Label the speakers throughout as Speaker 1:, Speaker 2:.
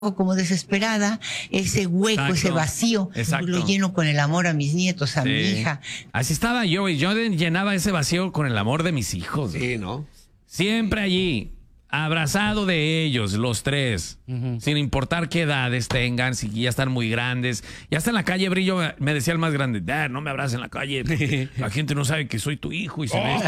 Speaker 1: como desesperada, ese hueco,
Speaker 2: Exacto,
Speaker 1: ese vacío,
Speaker 2: exacto.
Speaker 1: lo lleno con el amor a mis nietos, a mi hija.
Speaker 2: Así estaba yo, y yo llenaba ese vacío con el amor de mis hijos.
Speaker 3: Sí, ¿no?
Speaker 2: Siempre allí, abrazado de ellos, los tres, sin importar qué edades tengan, si ya están muy grandes. Ya está en la calle, Brillo, me decía el más grande, Dad, no me abraces en la calle, porque la gente no sabe que soy tu hijo y se ve.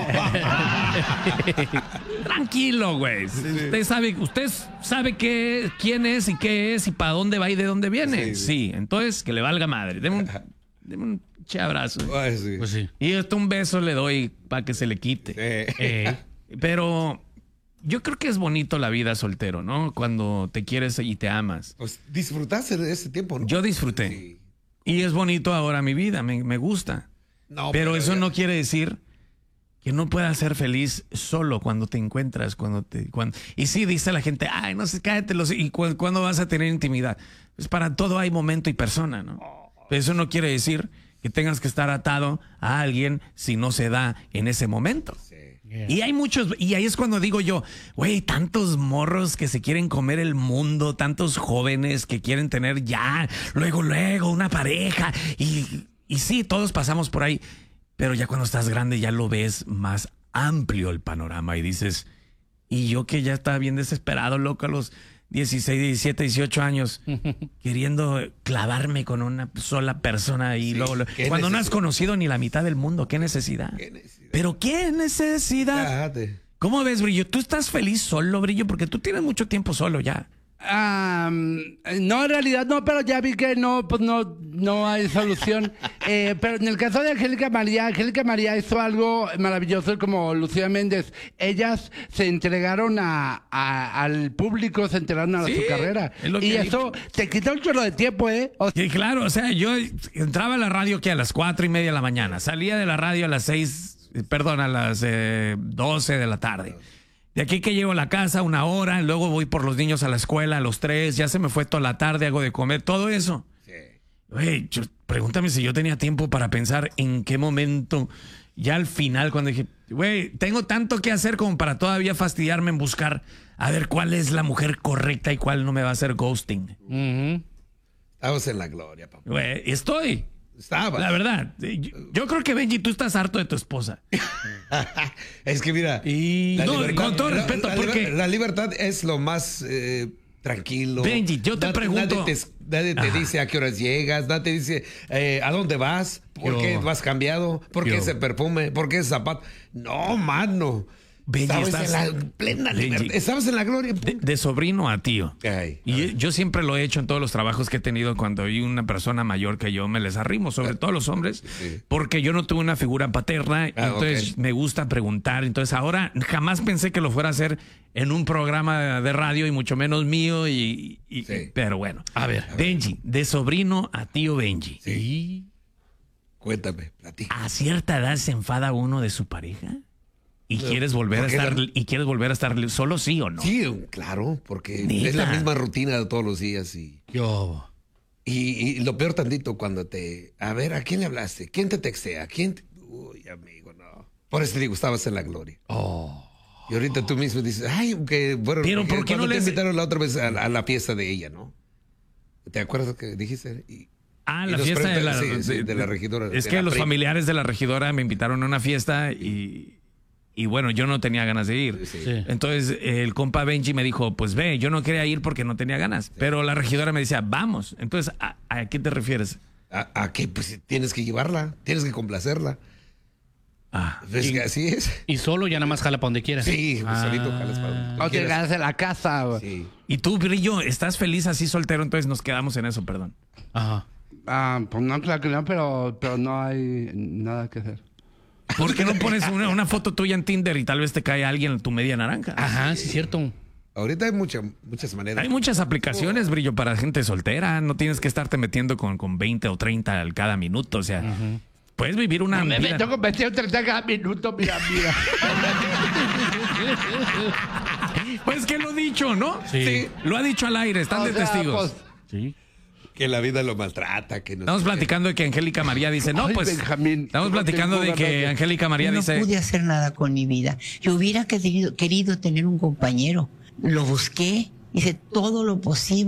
Speaker 2: Tranquilo, güey. Usted sabe quién es y qué es y para dónde va y de dónde viene. Sí, entonces que le valga madre. Deme un che abrazo.
Speaker 3: Ay, sí.
Speaker 4: Pues sí.
Speaker 2: Y hasta un beso le doy para que se le quite. Pero yo creo que es bonito la vida soltero, ¿no? Cuando te quieres y te amas.
Speaker 3: Pues disfrutaste de ese tiempo, ¿no?
Speaker 2: Yo disfruté.
Speaker 3: Sí.
Speaker 2: Y es bonito ahora mi vida, me gusta.
Speaker 3: No,
Speaker 2: pero eso
Speaker 3: ya-
Speaker 2: no quiere decir que no puedas ser feliz solo cuando te encuentras, y sí, dice la gente, ay, no sé, cállate, ¿y cuándo vas a tener intimidad? Pues para todo hay momento y persona, ¿no? Pero eso no quiere decir que tengas que estar atado a alguien si no se da en ese momento. Y hay muchos, y ahí es cuando digo yo, güey, tantos morros que se quieren comer el mundo, tantos jóvenes que quieren tener ya, luego, una pareja. Y sí, todos pasamos por ahí, pero ya cuando estás grande ya lo ves más amplio el panorama y dices, y yo que ya estaba bien desesperado, loco, a los 16, 17, 18 años, queriendo clavarme con una sola persona y
Speaker 3: Sí,
Speaker 2: luego,
Speaker 3: qué
Speaker 2: cuando no has
Speaker 3: necesidad.
Speaker 2: conocido ni la mitad del mundo, ¿qué necesidad?
Speaker 3: Qué necesidad.
Speaker 2: Pero qué necesidad.
Speaker 3: Cállate.
Speaker 2: ¿Cómo ves, Brillo? ¿Tú estás feliz solo, Brillo? Porque tú tienes mucho tiempo solo ya.
Speaker 4: No, en realidad no, pero ya vi que no, pues no hay solución. Pero en el caso de Angélica María hizo algo maravilloso como Lucía Méndez. Ellas se entregaron al público, se entregaron a
Speaker 2: Sí,
Speaker 4: su carrera.
Speaker 2: es lo
Speaker 4: Y
Speaker 2: que
Speaker 4: eso te quita un chorro de tiempo, ¿eh?
Speaker 2: Sí, claro, o sea, yo entraba a la radio que a las 4:30 de la mañana, salía de la radio a las 12 de la tarde. De aquí que llego a la casa 1 hora, luego voy por los niños a la escuela a los 3, ya se me fue toda la tarde, hago de comer, todo eso.
Speaker 3: Sí.
Speaker 2: Güey, pregúntame si yo tenía tiempo para pensar en qué momento, ya al final, cuando dije, güey, tengo tanto que hacer como para todavía fastidiarme en buscar a ver cuál es la mujer correcta y cuál no me va a hacer ghosting.
Speaker 3: Estabas en la gloria, papá.
Speaker 2: Güey, estoy.
Speaker 3: Estabas.
Speaker 2: La verdad, yo creo que Benji, tú estás harto de tu esposa.
Speaker 3: Es que mira.
Speaker 2: Y
Speaker 3: la
Speaker 2: no,
Speaker 3: libertad-
Speaker 2: con todo
Speaker 3: la-
Speaker 2: respeto,
Speaker 3: la,
Speaker 2: porque
Speaker 3: la libertad es lo más tranquilo.
Speaker 2: Benji, yo te pregunto.
Speaker 3: Nadie te dice a qué horas llegas, nadie te dice a dónde vas, por qué vas cambiado, por qué ese perfume, por qué ese zapato. No, mano.
Speaker 2: Benji,
Speaker 3: Estabas en la plena
Speaker 2: Benji,
Speaker 3: libertad. Estabas en la gloria.
Speaker 2: de sobrino a tío.
Speaker 3: Ay,
Speaker 2: Y yo siempre lo he hecho en todos los trabajos que he tenido cuando hay una persona mayor que yo, me les arrimo, sobre todo los hombres,
Speaker 3: Sí.
Speaker 2: porque yo no tuve una figura paterna, entonces
Speaker 3: ok.
Speaker 2: me gusta preguntar. Entonces ahora jamás pensé que lo fuera a hacer en un programa de radio y mucho menos mío,
Speaker 3: Sí.
Speaker 2: pero bueno.
Speaker 4: A ver.
Speaker 2: Benji, de sobrino a tío Benji.
Speaker 3: Sí. Cuéntame, platica.
Speaker 2: ¿A cierta edad se enfada uno de su pareja? ¿Y quieres volver a
Speaker 3: ¿por qué
Speaker 2: estar
Speaker 3: la-
Speaker 2: y quieres volver a estar solo, sí o no?
Speaker 3: Sí, claro, porque
Speaker 2: Neta.
Speaker 3: es la misma rutina de todos los días y
Speaker 4: Yo.
Speaker 3: Y lo peor tantito cuando a ver, ¿a quién le hablaste? ¿Quién te textea? Uy, amigo, no. Por eso te digo, estabas en la gloria. Y ahorita tú mismo dices, ay, que bueno,
Speaker 2: Pero ¿por qué
Speaker 3: cuando
Speaker 2: no
Speaker 3: te
Speaker 2: les-
Speaker 3: invitaron la otra vez a la fiesta de ella, ¿no? ¿Te acuerdas que dijiste?
Speaker 2: Ah,
Speaker 3: Y
Speaker 2: la
Speaker 3: nos
Speaker 2: fiesta de la,
Speaker 3: preguntan- sí, de la regidora.
Speaker 2: Es
Speaker 3: de
Speaker 2: que
Speaker 3: la
Speaker 2: los
Speaker 3: PRI.
Speaker 2: familiares de la regidora me invitaron a una fiesta y bueno, yo no tenía ganas de ir.
Speaker 3: Sí.
Speaker 4: Sí.
Speaker 2: Entonces el compa Benji me dijo, pues ve, yo no quería ir porque no tenía ganas. Pero la regidora me decía, vamos. Entonces, ¿a qué te refieres?
Speaker 3: ¿A qué? Pues tienes que llevarla, tienes que complacerla.
Speaker 2: Ah,
Speaker 3: ¿Ves que así es?
Speaker 4: Y solo ya nada más jala para donde quiera.
Speaker 3: Sí, solito jalas para donde tú
Speaker 4: No te
Speaker 3: quieras.
Speaker 4: ganas en la casa, güey.
Speaker 3: Sí.
Speaker 2: y tú, Brillo, ¿estás feliz así soltero? Entonces nos quedamos en eso, perdón.
Speaker 4: Ajá.
Speaker 5: Pues no, claro que no, pero no hay nada que hacer.
Speaker 2: ¿Por qué no pones una foto tuya en Tinder y tal vez te cae alguien en tu media naranja?
Speaker 4: Ajá, sí es cierto.
Speaker 3: Ahorita hay muchas maneras.
Speaker 2: Hay muchas aplicaciones, Brillo, para gente soltera. No tienes que estarte metiendo con 20 o 30 al cada minuto. O sea, puedes vivir una
Speaker 5: Me
Speaker 2: vida.
Speaker 5: meto con 30 cada minuto, mira.
Speaker 2: Pues que lo he dicho, ¿no?
Speaker 4: Sí.
Speaker 2: Lo ha dicho al aire, están de testigos.
Speaker 4: Sí.
Speaker 3: Que la vida lo maltrata, que no
Speaker 2: Estamos
Speaker 3: sé qué.
Speaker 2: platicando de que Angélica María dice, no,
Speaker 5: Ay,
Speaker 2: pues.
Speaker 5: Benjamín,
Speaker 2: Estamos
Speaker 5: no
Speaker 2: platicando
Speaker 5: tengo
Speaker 2: de que
Speaker 5: ganas de-
Speaker 2: Angélica María
Speaker 1: No
Speaker 2: dice.
Speaker 1: pude hacer nada con mi vida. Yo hubiera querido tener un compañero. Lo busqué, Hice todo lo posible